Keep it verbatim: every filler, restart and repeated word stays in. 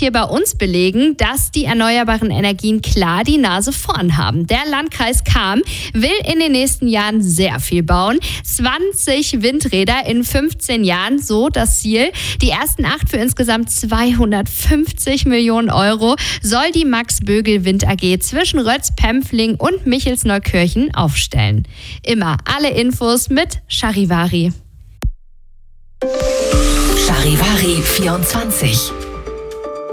hier bei uns belegen, dass die erneuerbaren Energien klar die Nase vorn haben. Der Landkreis Cham will in den nächsten Jahren sehr viel bauen. zwanzig Windräder in fünfzehn Jahren, so das Ziel. Die ersten acht für insgesamt zweihundertfünfzig Millionen Euro soll die Max Bögel Wind A G zwischen Rötz-Pempfling und Michelsneukirchen aufstellen. Immer alle Infos mit Charivari. Charivari vierundzwanzig.